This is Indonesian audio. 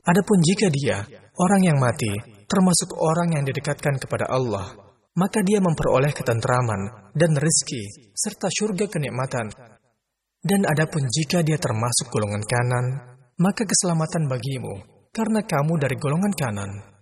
Adapun jika dia, orang yang mati, termasuk orang yang didekatkan kepada Allah, maka dia memperoleh ketenteraman dan rezeki serta syurga kenikmatan. Dan adapun jika dia termasuk golongan kanan, maka keselamatan bagimu, karena kamu dari golongan kanan.